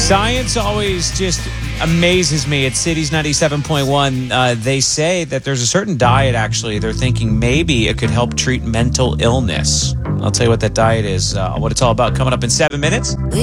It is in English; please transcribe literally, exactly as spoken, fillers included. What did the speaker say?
Science always just amazes me. At Cities ninety-seven point one, uh, they say that there's a certain diet, actually, they're thinking maybe it could help treat mental illness. I'll tell you what that diet is, uh, what it's all about, coming up in seven minutes.